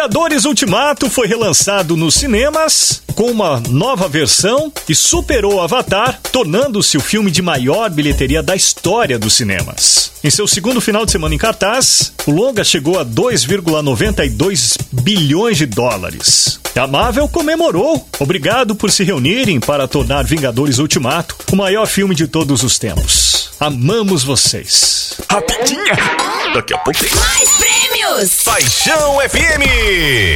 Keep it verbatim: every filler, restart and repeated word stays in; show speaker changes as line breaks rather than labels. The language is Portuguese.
Vingadores Ultimato foi relançado nos cinemas com uma nova versão e superou Avatar, tornando-se o filme de maior bilheteria da história dos cinemas. Em seu segundo final de semana em cartaz, o longa chegou a dois vírgula noventa e dois bilhões de dólares. A Marvel comemorou. Obrigado por se reunirem para tornar Vingadores Ultimato o maior filme de todos os tempos. Amamos vocês.
Rapidinha! Daqui a pouco tem
mais prêmios!
Paixão F M!